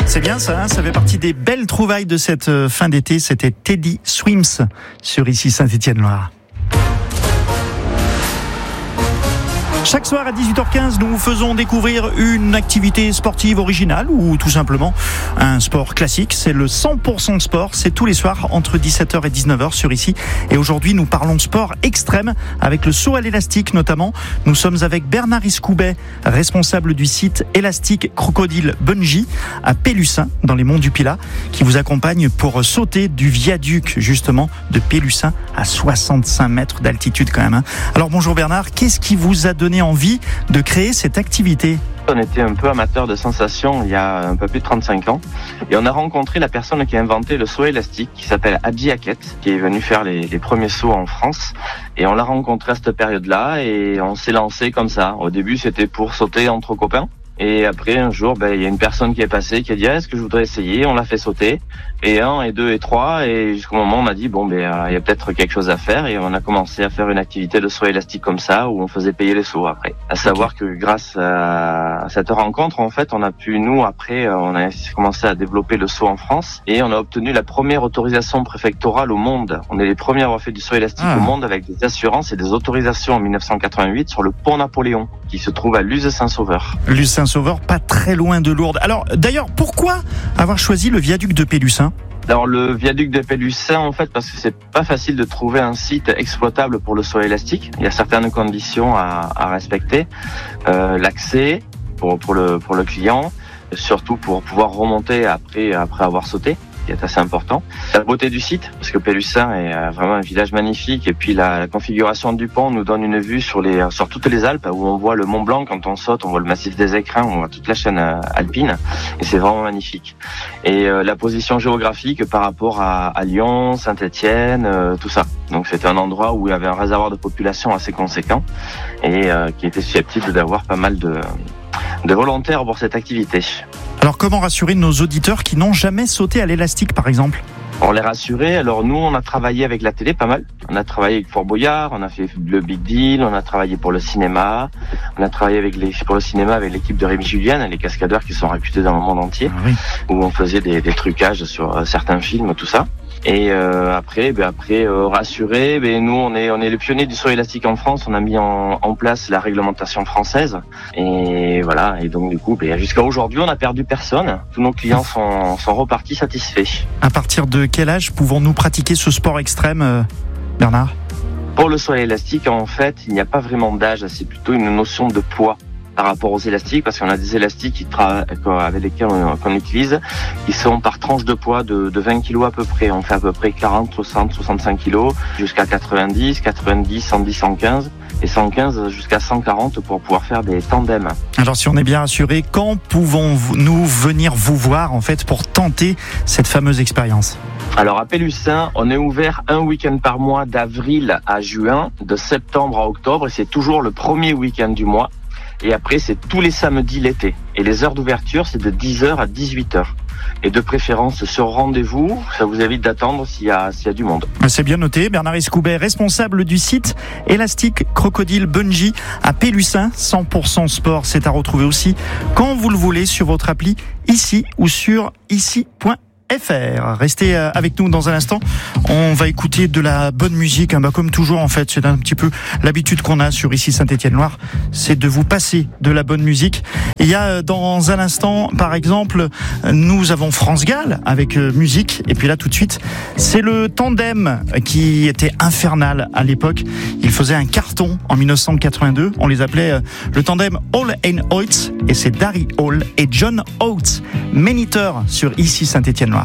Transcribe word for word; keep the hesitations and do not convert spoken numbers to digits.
C'est bien ça, hein, ça fait partie des belles trouvailles de cette fin d'été. C'était Teddy Swims sur Ici Saint-Étienne-Loire. Chaque soir à dix-huit heures quinze, nous vous faisons découvrir une activité sportive originale ou tout simplement un sport classique. C'est le cent pour cent sport. C'est tous les soirs entre dix-sept heures et dix-neuf heures sur Ici. Et aujourd'hui, nous parlons sport extrême avec le saut à l'élastique notamment. Nous sommes avec Bernard Iscoubet, responsable du site élastique Crocodile Bungee à Pélussin dans les monts du Pilat, qui vous accompagne pour sauter du viaduc justement de Pélussin à soixante-cinq mètres d'altitude quand même. Hein. Alors bonjour Bernard, qu'est-ce qui vous a donné envie de créer cette activité? On était un peu amateur de sensations il y a un peu plus de trente-cinq ans et on a rencontré la personne qui a inventé le saut élastique qui s'appelle Hadji Hackett, qui est venu faire les, les premiers sauts en France, et on l'a rencontré à cette période-là et on s'est lancé comme ça. Au début c'était pour sauter entre copains. Et après, un jour, ben, il y a une personne qui est passée, qui a dit, ah, est-ce que je voudrais essayer? On l'a fait sauter. Et un, et deux, et trois. Et jusqu'au moment où on a dit, bon, ben, euh, il y a peut-être quelque chose à faire. Et on a commencé à faire une activité de saut élastique comme ça, où on faisait payer les sauts après. À savoir que grâce à cette rencontre, en fait, on a pu, nous, après, on a commencé à développer le saut en France. Et on a obtenu la première autorisation préfectorale au monde. On est les premiers à avoir fait du saut élastique ah. au monde avec des assurances et des autorisations en dix-neuf cent quatre-vingt-huit sur le pont Napoléon, qui se trouve à Luz-Saint-Sauveur. Luz-Saint-Sauveur, pas très loin de Lourdes. Alors, d'ailleurs, pourquoi avoir choisi le viaduc de Pélussin? Alors, le viaduc de Pélussin, en fait, parce que c'est pas facile de trouver un site exploitable pour le saut élastique. Il y a certaines conditions à, à respecter. Euh, l'accès pour, pour le, pour le client, surtout pour pouvoir remonter après, après avoir sauté, qui est assez important. La beauté du site, parce que Pélussin est vraiment un village magnifique, et puis la, la configuration du pont nous donne une vue sur les sur toutes les Alpes, où on voit le Mont Blanc quand on saute, on voit le massif des Écrins, on voit toute la chaîne alpine, et c'est vraiment magnifique. Et euh, la position géographique par rapport à, à Lyon, Saint-Étienne, euh, tout ça. Donc c'était un endroit où il y avait un réservoir de population assez conséquent, et euh, qui était susceptible d'avoir pas mal de de volontaires pour cette activité. Alors comment rassurer nos auditeurs qui n'ont jamais sauté à l'élastique par exemple? Pour les rassurer, alors nous on a travaillé avec la télé pas mal. On a travaillé avec Fort Boyard, on a fait le Big Deal, on a travaillé pour le cinéma, on a travaillé avec les, pour le cinéma avec l'équipe de Rémi Julien, les cascadeurs qui sont réputés dans le monde entier, ah oui. où on faisait des, des trucages sur euh, certains films, tout ça. Et euh, après, ben après euh, rassurer, ben nous on est on est les pionniers du saut élastique en France. On a mis en, en place la réglementation française et voilà. Et donc du coup, ben, jusqu'à aujourd'hui, on n'a perdu personne. Tous nos clients sont sont repartis satisfaits. À partir de quel âge pouvons-nous pratiquer ce sport extrême, euh, Bernard? Pour le saut élastique, en fait, il n'y a pas vraiment d'âge. C'est plutôt une notion de poids par rapport aux élastiques, parce qu'on a des élastiques qui tra- avec lesquels on, qu'on utilise, qui sont par tranche de poids de, de vingt kilos à peu près. On fait à peu près quarante, soixante, soixante-cinq kilos, jusqu'à quatre-vingt-dix, quatre-vingt-dix, cent dix, cent quinze, et cent quinze jusqu'à cent quarante pour pouvoir faire des tandems. Alors si on est bien rassuré, quand pouvons-nous venir vous voir en fait pour tenter cette fameuse expérience? Alors à Pélussin, on est ouvert un week-end par mois d'avril à juin, de septembre à octobre, et c'est toujours le premier week-end du mois. Et après, c'est tous les samedis l'été. Et les heures d'ouverture, c'est de dix heures à dix-huit heures. Et de préférence sur rendez-vous, ça vous évite d'attendre s'il y a, s'il y a du monde. C'est bien noté. Bernard Iscoubet, responsable du site élastique Crocodile Bungee à Pélussin, cent pour cent sport. C'est à retrouver aussi quand vous le voulez sur votre appli Ici ou sur ici point F R. Restez avec nous dans un instant. On va écouter de la bonne musique, hein, bah comme toujours en fait. C'est un petit peu l'habitude qu'on a sur Ici Saint-Étienne-Loire, c'est de vous passer de la bonne musique. Et il y a dans un instant, par exemple, nous avons France Gall avec euh, musique. Et puis là tout de suite, c'est le tandem qui était infernal à l'époque. Il faisait un carton en dix-neuf cent quatre-vingt-deux. On les appelait euh, le tandem Hall and Oates. Et c'est Darry Hall et John Oates. Meniteur sur Ici Saint-Étienne-Loire.